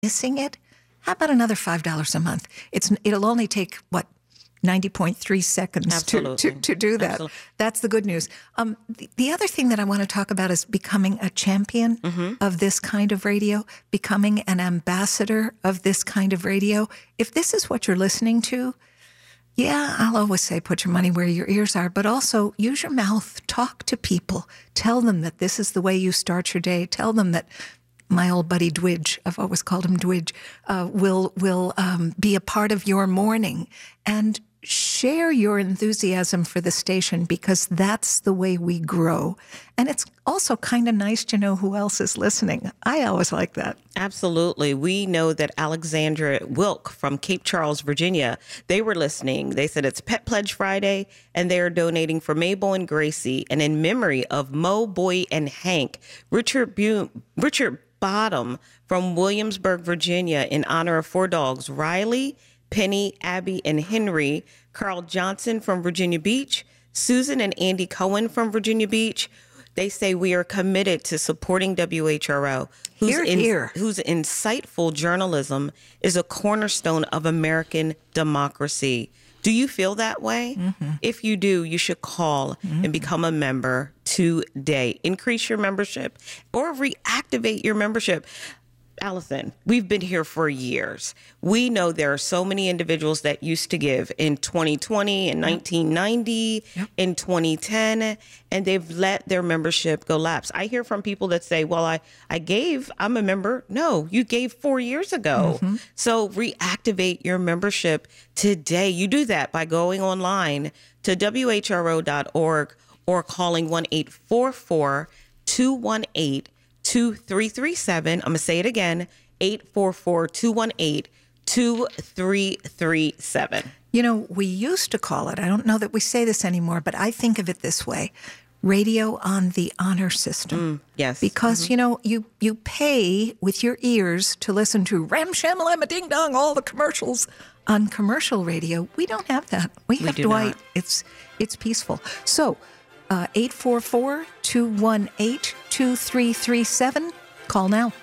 missing it, how about another $5 a month? It'll only take, 90.3 seconds to do that. Absolutely. That's the good news. The other thing that I want to talk about is becoming a champion of this kind of radio, becoming an ambassador of this kind of radio. If this is what you're listening to, yeah, I'll always say put your money where your ears are, but also use your mouth, talk to people, tell them that this is the way you start your day, tell them that my old buddy Dwidge, I've always called him Dwidge, will be a part of your morning, and share your enthusiasm for the station, because that's the way we grow. And it's also kind of nice to know who else is listening. I always like that. Absolutely. We know that Alexandra Wilk from Cape Charles, Virginia, they were listening. They said it's Pet Pledge Friday, and they're donating for Mabel and Gracie, and in memory of Mo, Boy, and Hank. Richard Bottom from Williamsburg, Virginia, in honor of 4 dogs, Riley, Penny, Abby, and Henry. Carl Johnson from Virginia Beach. Susan and Andy Cohen from Virginia Beach. They say we are committed to supporting WHRO, whose insightful journalism is a cornerstone of American democracy. Do you feel that way? Mm-hmm. If you do, you should call and become a member today. Increase your membership or reactivate your membership. Allison, we've been here for years. We know there are so many individuals that used to give in 2020, in 1990, in 2010, and they've let their membership go lapse. I hear from people that say, well, I gave, I'm a member. No, you gave 4 years ago. Mm-hmm. So reactivate your membership today. You do that by going online to WHRO.org or calling 1-844-218-2337. I'm going to say it again, 844-218-2337. You know, we used to call it, I don't know that we say this anymore, but I think of it this way, radio on the honor system. Yes. Because, you know, you pay with your ears to listen to Ram Sham Lama Ding Dong, all the commercials. On commercial radio, we don't have that. We have Dwight. It's peaceful. So, 844-218-2337. Call now.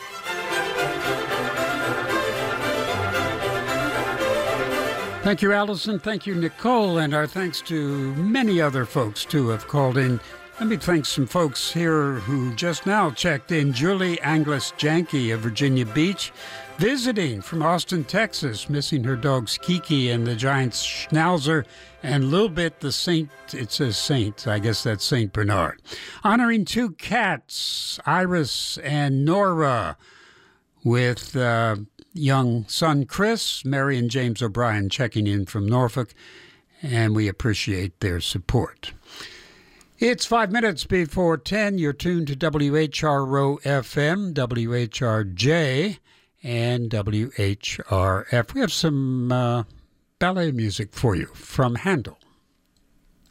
Thank you, Allison. Thank you, Nicole. And our thanks to many other folks, too, who have called in. Let me thank some folks here who just now checked in. Julie Anglis Janke of Virginia Beach, visiting from Austin, Texas, missing her dogs Kiki and the giant Schnauzer, and Little Bit the Saint. It says Saint. I guess that's Saint Bernard. Honoring 2 cats, Iris and Nora, with young son Chris, Mary and James O'Brien checking in from Norfolk, and we appreciate their support. It's 5 minutes before 10. You're tuned to WHRO FM, WHRJ, and WHRF. We have some ballet music for you from Handel.